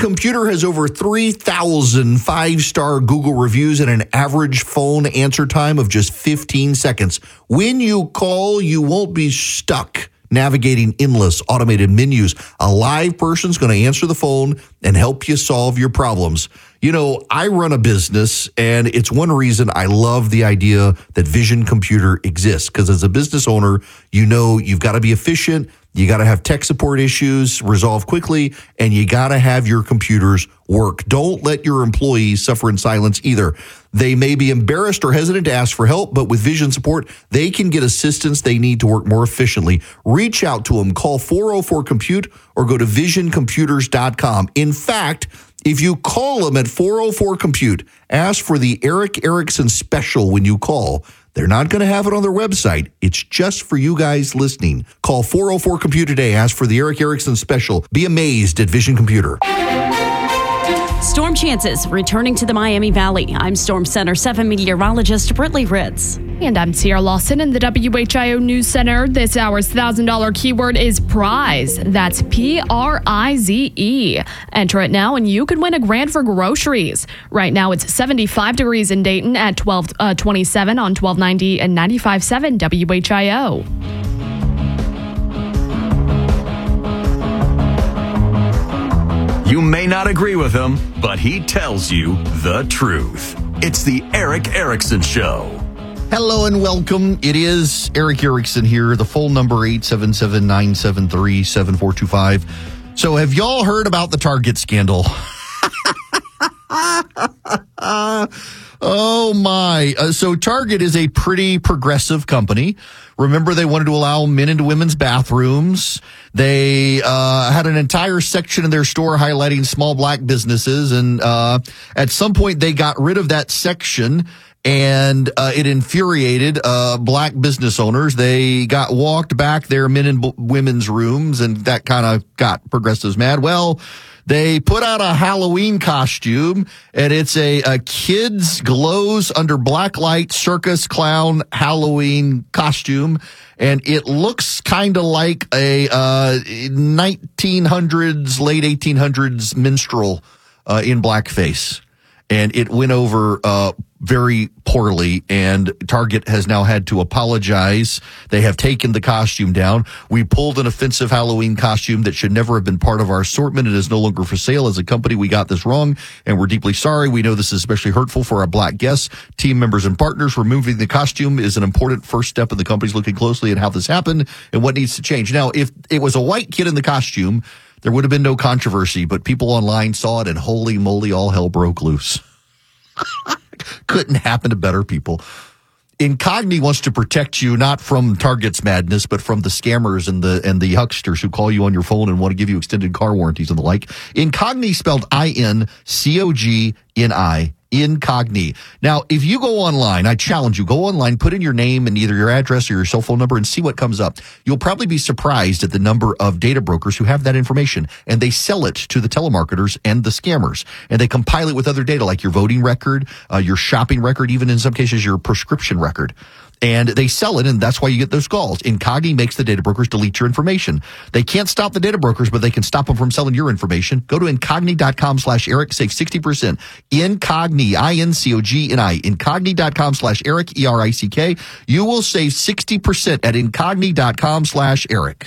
Computer has over 3,000 five-star Google reviews and an average phone answer time of just 15 seconds. When you call, you won't be stuck navigating endless automated menus. A live person's going to answer the phone and help you solve your problems. You know, I run a business, and it's one reason I love the idea that Vision Computer exists, because as a business owner, you know you've got to be efficient, you got to have tech support issues resolved quickly, and you got to have your computers work. Don't let your employees suffer in silence either. They may be embarrassed or hesitant to ask for help, but with Vision support, they can get assistance they need to work more efficiently. Reach out to them. Call 404-COMPUTE or go to visioncomputers.com. In fact, if you call them at 404-COMPUTE, ask for the Eric Erickson special when you call. They're not going to have it on their website. It's just for you guys listening. Call 404-COMPUTE today. Ask for the Eric Erickson special. Be amazed at Vision Computer. Storm chances returning to the Miami Valley. I'm Storm Center 7 meteorologist Brittany Ritz. And I'm Sierra Lawson in the WHIO News Center. This hour's $1,000 keyword is prize. That's PRIZE. Enter it now and you can win a grand for groceries. Right now it's 75 degrees in Dayton at 1227 on 1290 and 95.7 WHIO. You may not agree with him, but he tells you the truth. It's the Eric Erickson Show. Hello and welcome. It is Eric Erickson here. The phone number 877-973-7425. So have y'all heard about the Target scandal? Oh my. So Target is a pretty progressive company. Remember, they wanted to allow men into women's bathrooms. They had an entire section in their store highlighting small black businesses. And at some point, they got rid of that section, and it infuriated black business owners. They got walked back their men and women's rooms, and that kind of got progressives mad. Well, they put out a Halloween costume, and it's a kids glows under black light circus clown Halloween costume, and it looks kind of like a 1900s, late 1800s minstrel in blackface. And it went over very poorly, and Target has now had to apologize. They have taken the costume down. We pulled an offensive Halloween costume that should never have been part of our assortment. It is no longer for sale. As a company, we got this wrong, and we're deeply sorry. We know this is especially hurtful for our black guests, team members, and partners. Removing the costume is an important first step, and the company's looking closely at how this happened and what needs to change. Now, if it was a white kid in the costume, there would have been no controversy, but people online saw it, and holy moly, all hell broke loose. Couldn't happen to better people. Incogni wants to protect you not from Target's madness, but from the scammers and the hucksters who call you on your phone and want to give you extended car warranties and the like. Incogni spelled INCOGNI. Incogni. Now, if you go online, I challenge you, go online, put in your name and either your address or your cell phone number and see what comes up. You'll probably be surprised at the number of data brokers who have that information, and they sell it to the telemarketers and the scammers, and they compile it with other data like your voting record, your shopping record, even in some cases your prescription record. And they sell it, and that's why you get those calls. Incogni makes the data brokers delete your information. They can't stop the data brokers, but they can stop them from selling your information. Go to incogni.com/Eric, save 60%. Incogni, INCOGNI, incogni.com/Eric, ERICK. You will save 60% at incogni.com/Eric.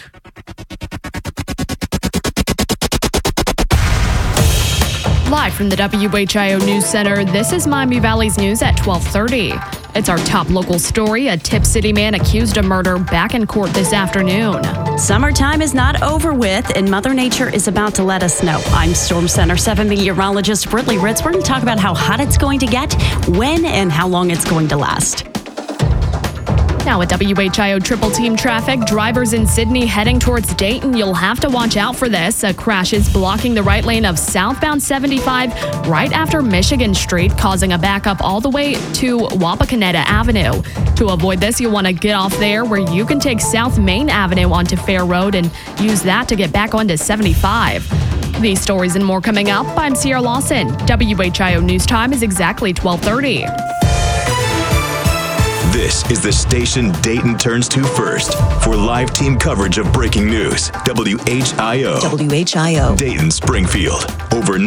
Live from the WHIO News Center, this is Miami Valley's news at 12:30. It's our top local story. A Tip City man accused of murder back in court this afternoon. Summertime is not over with, and Mother Nature is about to let us know. I'm Storm Center 7 meteorologist Brittany Ritz. We're going to talk about how hot it's going to get, when, and how long it's going to last. Now at WHIO Triple Team traffic, drivers in Sydney heading towards Dayton, you'll have to watch out for this. A crash is blocking the right lane of southbound 75 right after Michigan Street, causing a backup all the way to Wapakoneta Avenue. To avoid this, you'll want to get off there where you can take South Main Avenue onto Fair Road and use that to get back onto 75. These stories and more coming up. I'm Sierra Lawson. WHIO News Time is exactly 12:30. This is the station Dayton turns to first for live team coverage of breaking news. WHIO. WHIO. Dayton, Springfield. Over